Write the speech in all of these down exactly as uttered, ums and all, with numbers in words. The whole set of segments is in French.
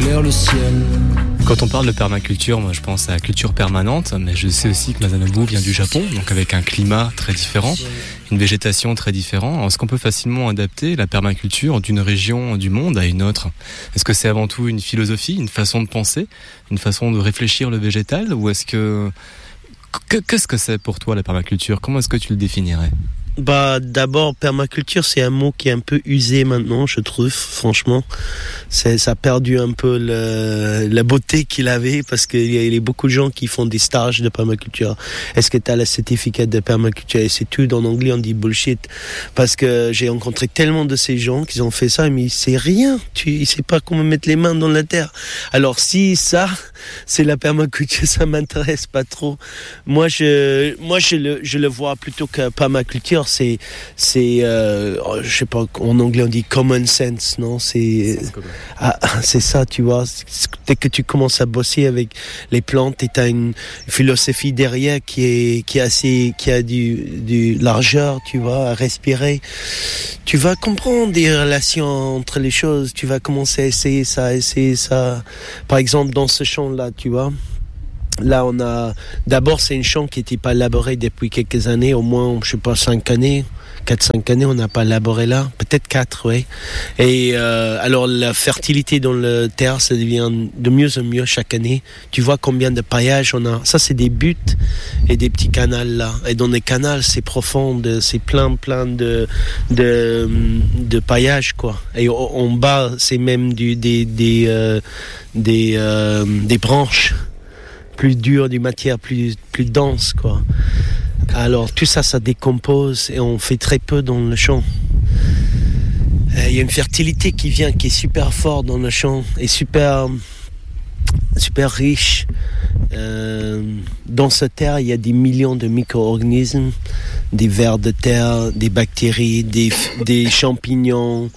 vers le ciel. Quand on parle de permaculture, moi je pense à la culture permanente, mais je sais aussi que Masanobu vient du Japon, donc avec un climat très différent, une végétation très différente. Est-ce qu'on peut facilement adapter la permaculture d'une région du monde à une autre ? Est-ce que c'est avant tout une philosophie, une façon de penser, une façon de réfléchir le végétal, ou est-ce que... Qu'est-ce que c'est pour toi la permaculture ? Comment est-ce que tu le définirais ? Bah, d'abord, permaculture, c'est un mot qui est un peu usé maintenant, je trouve, franchement. C'est, ça a perdu un peu le, la beauté qu'il avait, parce qu'il y a, il y a beaucoup de gens qui font des stages de permaculture. Est-ce que tu as le certificat de permaculture? Et c'est tout, en anglais, on dit bullshit. Parce que j'ai rencontré tellement de ces gens qui ont fait ça, mais c'est rien. Tu, ils savent pas comment mettre les mains dans la terre. Alors, si ça, c'est la permaculture, ça m'intéresse pas trop. Moi, je, moi, je le, je le vois plutôt que permaculture. C'est, c'est, euh, je sais pas, en anglais on dit common sense, non? C'est, ah, c'est ça, tu vois. Dès que tu commences à bosser avec les plantes, et t'as une philosophie derrière qui est, qui est assez, qui a du, du largeur, tu vois, à respirer. Tu vas comprendre des relations entre les choses. Tu vas commencer à essayer ça, essayer ça. Par exemple, dans ce champ-là, tu vois. Là, on a, d'abord, c'est une champ qui n'était pas labourée depuis quelques années, au moins, je sais pas, cinq années, quatre, cinq années, on n'a pas labouré là. Peut-être quatre, oui. Et, euh, alors, la fertilité dans le terre, ça devient de mieux en mieux chaque année. Tu vois combien de paillages on a. Ça, c'est des buttes et des petits canals là. Et dans les canals, c'est profond, c'est plein, plein de, de, de paillages, quoi. Et en bas, c'est même du, des, des, euh, des, euh, des branches. Plus dur, des matières plus, plus denses, quoi. Alors, tout ça, ça décompose et on fait très peu dans le champ. Il y a une fertilité qui vient, qui est super forte dans le champ et super, super riche. Euh, dans cette terre, il y a des millions de micro-organismes, des vers de terre, des bactéries, des, des champignons,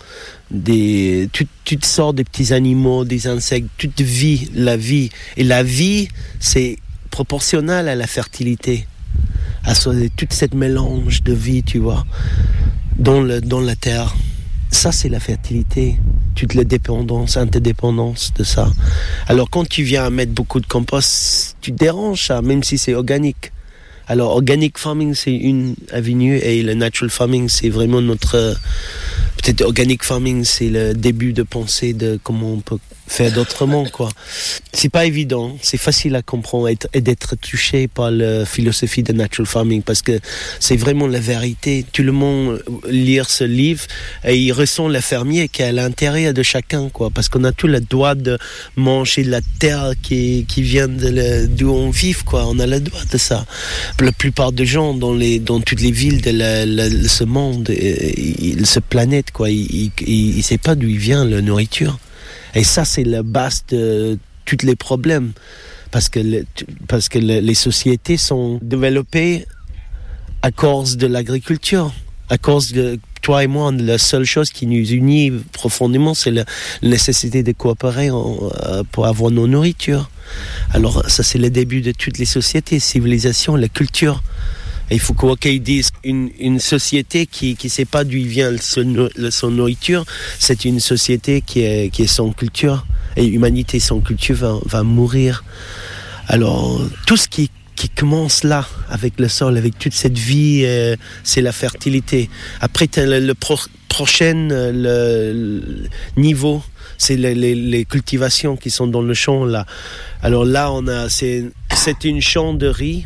des toutes, toutes sortes de petits animaux, des insectes, toute vie, la vie. Et la vie, c'est proportionnel à la fertilité, à toute cette mélange de vie, tu vois, dans, le, dans la terre. Ça, c'est la fertilité, toute la dépendance, interdépendance de ça. Alors, quand tu viens à mettre beaucoup de compost, tu déranges ça, même si c'est organique. Alors, organic farming, c'est une avenue, et le natural farming, c'est vraiment notre... Peut-être organic farming, c'est le début de pensée de comment on peut faire d'autrement, quoi. C'est pas évident, c'est facile à comprendre et, et d'être touché par la philosophie de natural farming, parce que c'est vraiment la vérité. Tout le monde lit ce livre et il ressent le fermier qui est à l'intérieur de chacun, quoi, parce qu'on a tout le droit de manger de la terre qui, qui vient de le, d'où on vit, quoi. On a le droit de ça. La plupart des gens dans les, dans toutes les villes de la, la, ce monde, il, ce planète, quoi, il, il, il, il sait pas d'où il vient la nourriture. Et ça, c'est la base de tous les problèmes. Parce que, le, parce que le, les sociétés sont développées à cause de l'agriculture. À cause de toi et moi, la seule chose qui nous unit profondément, c'est la nécessité de coopérer en, pour avoir nos nourritures. Alors, ça, c'est le début de toutes les sociétés, civilisations, la culture. Et il faut qu'on dise une, une société qui ne sait pas d'où il vient son, son nourriture, c'est une société qui est, qui est sans culture. Et l'humanité sans culture va, va mourir. Alors, tout ce qui, qui commence là, avec le sol, avec toute cette vie, euh, c'est la fertilité. Après, le, le pro, prochain le, le niveau, c'est les, les, les cultivations qui sont dans le champ là. Alors là, on a, c'est, c'est une champ de riz.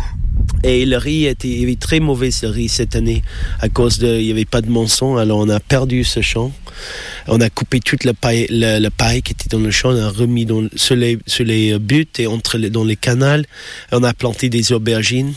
Et le riz était, il y avait très mauvais ce riz cette année à cause de, il n'y avait pas de mousson, alors on a perdu ce champ. On a coupé toute la paille, la, la paille qui était dans le champ, on a remis dans, sur les, sur les buttes et entre les, dans les canals. On a planté des aubergines.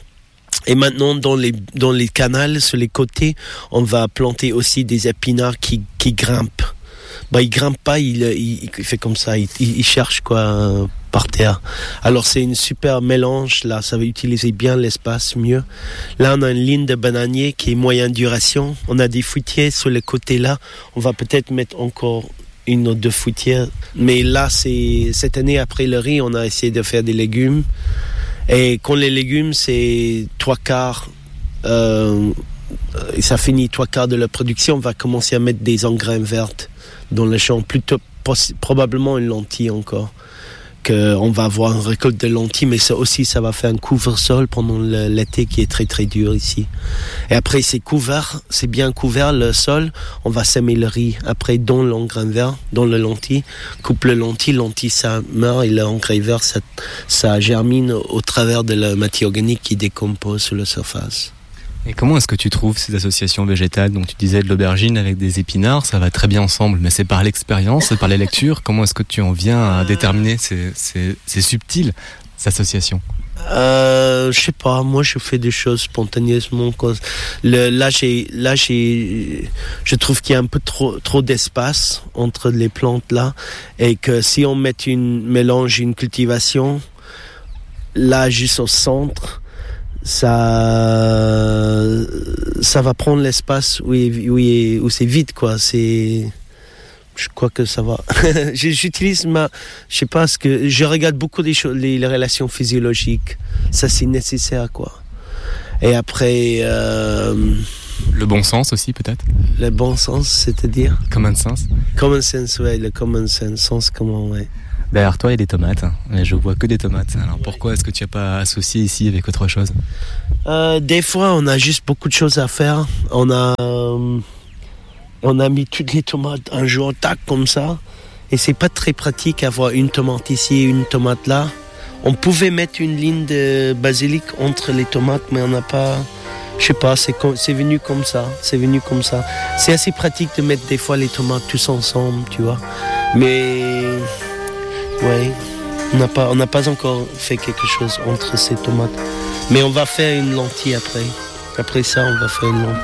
Et maintenant, dans les, dans les canals, sur les côtés, on va planter aussi des épinards qui, qui grimpent. Bah, il grimpe pas, il, il, il fait comme ça, il, il cherche quoi par terre. Alors c'est une super mélange là, ça va utiliser bien l'espace mieux. Là on a une ligne de bananier qui est moyenne duration. On a des fruitiers sur les côtés là. On va peut-être mettre encore une ou deux fruitières. Mais là c'est cette année après le riz, on a essayé de faire des légumes. Et quand les légumes c'est trois quarts. Euh, et ça finit trois quarts de la production, on va commencer à mettre des engrais verts dans le champ, plutôt poss- probablement une lentille encore. On va avoir une récolte de lentilles, mais ça aussi, ça va faire un couvre-sol pendant le, l'été qui est très très dur ici. Et après, c'est couvert, c'est bien couvert le sol, on va semer le riz. Après, dans l'engrais vert, dans le lentilles, coupe le lentilles, lentilles ça meurt et l'engrais vert, ça, ça germine au travers de la matière organique qui décompose sur la surface. Et comment est-ce que tu trouves ces associations végétales? Donc tu disais de l'aubergine avec des épinards, ça va très bien ensemble, mais c'est par l'expérience, c'est par les lectures. Comment est-ce que tu en viens à déterminer ces, ces, ces subtiles associations? Euh, je sais pas, moi je fais des choses spontanément. Le, là, j'ai, là j'ai, je trouve qu'il y a un peu trop, trop d'espace entre les plantes là, et que si on met une mélange, une cultivation, là juste au centre, ça ça va prendre l'espace où, il, où, il, où c'est vide quoi. C'est, je crois que ça va. J'utilise ma, je sais pas ce que, je regarde beaucoup les choses, les, les relations physiologiques. Ça c'est nécessaire quoi. Et après euh, le bon sens aussi peut-être. Le bon sens, c'est-à-dire common sense. Common sense, ouais, le common sense, sens comment, ouais. Derrière toi, il y a des tomates, mais je vois que des tomates. Alors pourquoi est-ce que tu n'as pas associé ici avec autre chose? euh, Des fois, on a juste beaucoup de choses à faire. On a, euh, on a mis toutes les tomates un jour, tac, comme ça. Et c'est pas très pratique d'avoir une tomate ici et une tomate là. On pouvait mettre une ligne de basilic entre les tomates, mais on n'a pas... Je sais pas, c'est, com- c'est venu comme ça. C'est venu comme ça. C'est assez pratique de mettre des fois les tomates tous ensemble, tu vois. Mais... ouais, on n'a pas, on n'a pas encore fait quelque chose entre ces tomates. Mais on va faire une lentille après. Après ça, on va faire une lentille.